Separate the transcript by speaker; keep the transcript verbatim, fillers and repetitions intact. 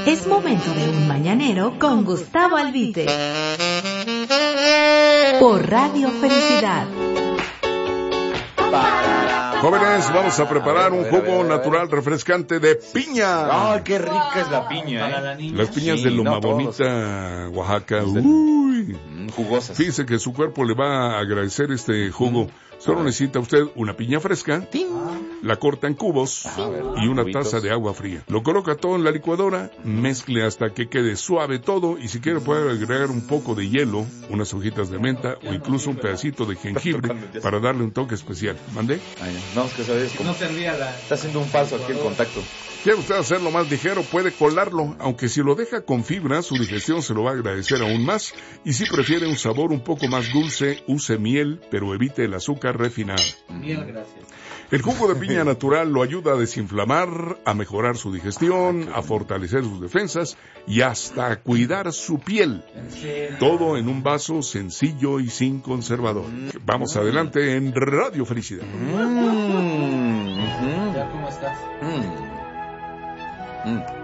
Speaker 1: Es momento de un mañanero con Gustavo Albite. Por Radio Felicidad.
Speaker 2: Jóvenes, vamos a preparar un jugo natural refrescante de piña.
Speaker 3: ¡Ay, qué rica es la piña! ¿eh?
Speaker 2: Las piñas
Speaker 3: Sí,
Speaker 2: de Loma
Speaker 3: no todos.
Speaker 2: Bonita, Oaxaca. Uy,
Speaker 3: Mm, jugosas.
Speaker 2: fíjese que su cuerpo le va a agradecer este jugo. Solo necesita usted una piña fresca, la corta en cubos
Speaker 3: A ver,
Speaker 2: y una
Speaker 3: cubitos.
Speaker 2: taza de agua fría. Lo coloca todo en la licuadora, mezcle hasta que quede suave todo y si quiere puede agregar un poco de hielo, unas hojitas de menta o incluso un pedacito de jengibre para darle un toque especial. ¿Mandé?
Speaker 3: Ay, no, es que sabes cómo
Speaker 4: No servía la...
Speaker 3: está haciendo un falso aquí el contacto.
Speaker 2: ¿Quiere usted hacerlo más ligero? Puede colarlo, aunque si lo deja con fibra, su digestión se lo va a agradecer aún más. Y si prefiere un sabor un poco más dulce, use miel, pero evite el azúcar refinada.
Speaker 4: Bien, gracias.
Speaker 2: El jugo de piña natural lo ayuda a desinflamar, a mejorar su digestión, a fortalecer sus defensas y hasta a cuidar su piel. Todo en un vaso sencillo y sin conservador. Vamos adelante en Radio Felicidad.
Speaker 3: Mm, ujú.
Speaker 4: ¿Ya cómo estás?
Speaker 3: Mm. Mm.